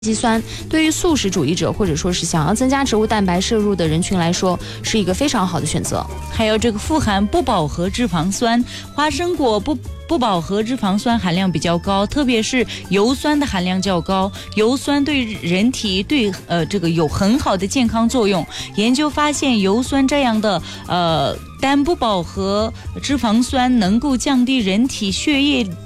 肌酸对于素食主义者或者说是想要增加植物蛋白摄入的人群来说，是一个非常好的选择。 还有这个富含不饱和脂肪酸，花生果不饱和脂肪酸含量比较高，特别是油酸的含量较高。油酸对人体这个有很好的健康作用。研究发现，油酸这样的单不饱和脂肪酸能够降低人体血液